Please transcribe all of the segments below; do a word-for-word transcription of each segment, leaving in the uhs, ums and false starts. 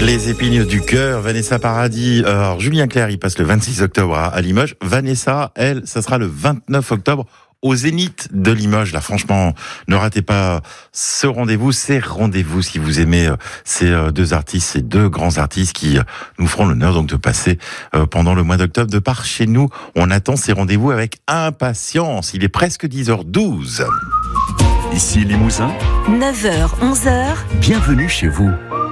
Les épines du cœur, Vanessa Paradis. Alors, Julien Clerc, il passe le vingt-six octobre à, à Limoges. Vanessa, elle, ça sera le vingt-neuf octobre au Zénith de Limoges. Là, franchement, ne ratez pas ce rendez-vous. C'est rendez-vous si vous aimez euh, ces euh, deux artistes, ces deux grands artistes qui euh, nous feront l'honneur donc de passer euh, pendant le mois d'octobre de par chez nous. On attend ces rendez-vous avec impatience. Il est presque dix heures douze. Ici Limousin, neuf heures, onze heures. Bienvenue chez vous.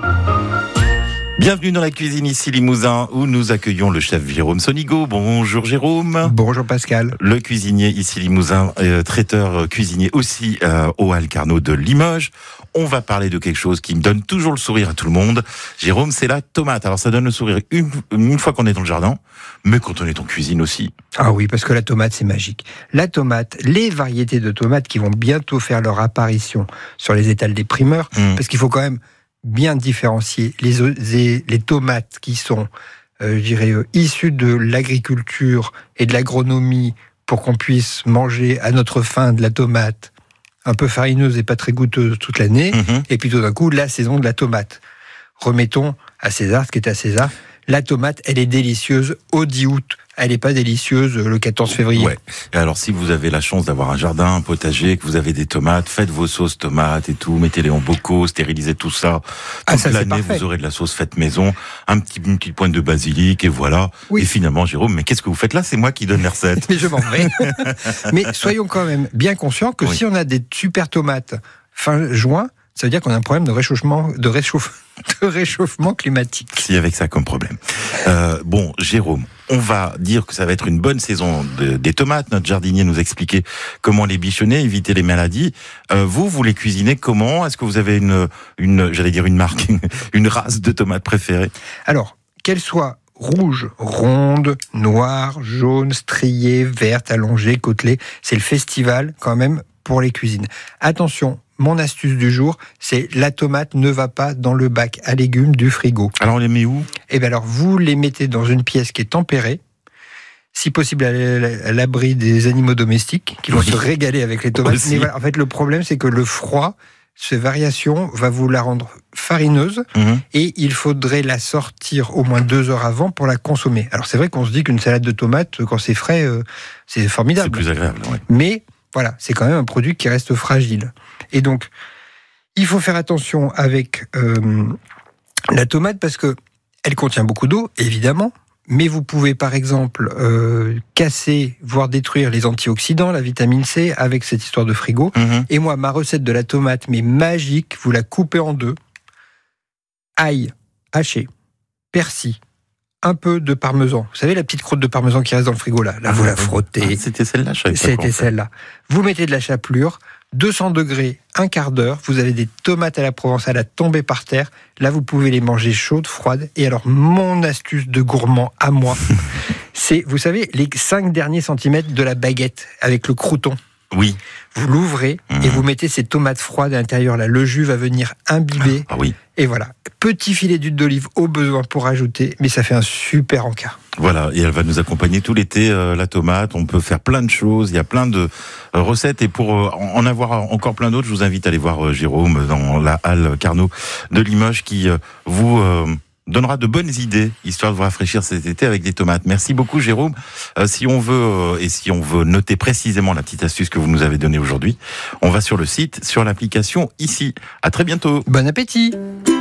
Bienvenue dans la cuisine ici Limousin où nous accueillons le chef Jérôme Sonigo. Bonjour Jérôme. Bonjour Pascal. Le cuisinier ici Limousin, euh, traiteur euh, cuisinier aussi euh, au Halles Carnot de Limoges. On va parler de quelque chose qui me donne toujours le sourire à tout le monde. Jérôme, c'est la tomate. Alors ça donne le sourire une, une fois qu'on est dans le jardin, mais quand on est en cuisine aussi. Ah oui, parce que la tomate c'est magique. La tomate, les variétés de tomates qui vont bientôt faire leur apparition sur les étals des primeurs, mmh. parce qu'il faut quand même bien différencier les, les tomates qui sont, euh, je dirais, euh, issues de l'agriculture et de l'agronomie pour qu'on puisse manger à notre faim de la tomate un peu farineuse et pas très goûteuse toute l'année, mmh. et puis tout d'un coup, la saison de la tomate. Remettons à César ce qui est à César. La tomate, elle est délicieuse au dix août. Elle n'est pas délicieuse le quatorze février. Ouais. Et alors, si vous avez la chance d'avoir un jardin, un potager, que vous avez des tomates, faites vos sauces tomates et tout, mettez-les en bocaux, stérilisez tout ça. Toute ah, ça, l'année, vous aurez de la sauce faite maison, un petit, une petite pointe de basilic, et voilà. Oui. Et finalement, Jérôme, mais qu'est-ce que vous faites là? C'est moi qui donne les recettes. Mais je m'en vais. Mais soyons quand même bien conscients que oui. si on a des super tomates fin juin, ça veut dire qu'on a un problème de réchauffement, de réchauffe, de réchauffement climatique. Si, avec ça comme problème. Euh, bon, Jérôme, on va dire que ça va être une bonne saison de, des tomates. Notre jardinier nous expliquait comment les bichonner, éviter les maladies. Euh, vous, vous les cuisinez comment? Est-ce que vous avez une, une, j'allais dire une marque, une race de tomates préférée? Alors, qu'elle soit rouge, ronde, noire, jaune, striée, verte, allongée, côtelée, c'est le festival quand même pour les cuisines. Attention, mon astuce du jour, c'est la tomate ne va pas dans le bac à légumes du frigo. Alors on les met où? Eh bien alors vous les mettez dans une pièce qui est tempérée, si possible à l'abri des animaux domestiques qui vont oui. se régaler avec les tomates. Mais voilà, en fait le problème c'est que le froid, ces variations, va vous la rendre farineuse mmh. et il faudrait la sortir au moins deux heures avant pour la consommer. Alors c'est vrai qu'on se dit qu'une salade de tomates, quand c'est frais, euh, c'est formidable. C'est plus agréable, oui. Mais voilà, c'est quand même un produit qui reste fragile. Et donc, il faut faire attention avec euh, la tomate parce que elle contient beaucoup d'eau, évidemment, mais vous pouvez par exemple euh, casser, voire détruire les antioxydants, la vitamine C, avec cette histoire de frigo. Mmh. Et moi, ma recette de la tomate, mais magique, vous la coupez en deux. Ail haché, persil, un peu de parmesan. Vous savez, la petite croûte de parmesan qui reste dans le frigo, là. Là, ah, vous la frottez. Ah, c'était celle-là, je savais pas. C'était celle-là. Vous mettez de la chapelure, deux cents degrés, un quart d'heure. Vous avez des tomates à la provençale à tomber par terre. Là, vous pouvez les manger chaudes, froides. Et alors, mon astuce de gourmand à moi, c'est, vous savez, les cinq derniers centimètres de la baguette avec le crouton. Oui. Vous l'ouvrez mmh. et vous mettez ces tomates froides à l'intérieur. Là, le jus va venir imbiber. Ah oui. Et voilà. Petit filet d'huile d'olive au besoin pour ajouter, mais ça fait un super encart. Voilà, et elle va nous accompagner tout l'été, euh, la tomate. On peut faire plein de choses, il y a plein de euh, recettes. Et pour euh, en avoir encore plein d'autres, je vous invite à aller voir euh, Jérôme dans la Halle Carnot de Limoges qui euh, vous... Euh, donnera de bonnes idées, histoire de vous rafraîchir cet été avec des tomates. Merci beaucoup, Jérôme. Euh, si on veut, euh, et si on veut noter précisément la petite astuce que vous nous avez donnée aujourd'hui, on va sur le site, sur l'application ici. À très bientôt. Bon appétit.